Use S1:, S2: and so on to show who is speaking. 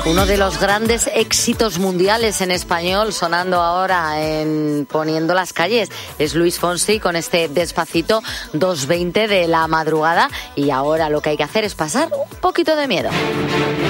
S1: Uno de los grandes éxitos mundiales en español sonando ahora en Poniendo las calles es Luis Fonsi con este Despacito 2:20 de la madrugada, y ahora lo que hay que hacer es pasar un poquito de miedo.